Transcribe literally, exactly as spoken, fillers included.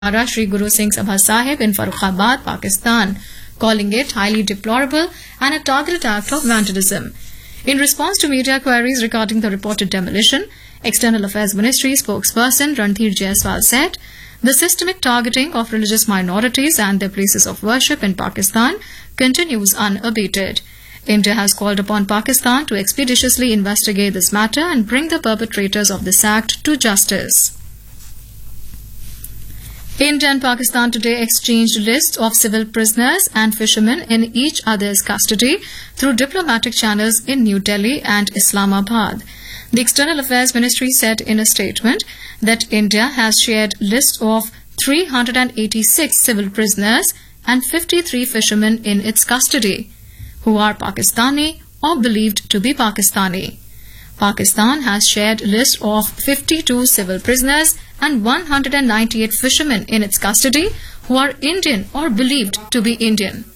Gurdwara Sri Guru Singh Sabha Sahib in Farrukhabad, Pakistan, calling it highly deplorable and a targeted act of vandalism. In response to media queries regarding the reported demolition, External Affairs Ministry spokesperson Ranveer Jaiswal said, "The systemic targeting of religious minorities and their places of worship in Pakistan continues unabated. India has called upon Pakistan to expeditiously investigate this matter and bring the perpetrators of this act to justice." India and Pakistan today exchanged lists of civil prisoners and fishermen in each other's custody through diplomatic channels in New Delhi and Islamabad. The External Affairs Ministry said in a statement that India has shared lists of three hundred eighty-six civil prisoners and fifty-three fishermen in its custody, who are Pakistani or believed to be Pakistani. Pakistan has shared lists of fifty-two civil prisoners and one hundred ninety-eight fishermen in its custody who are Indian or believed to be Indian.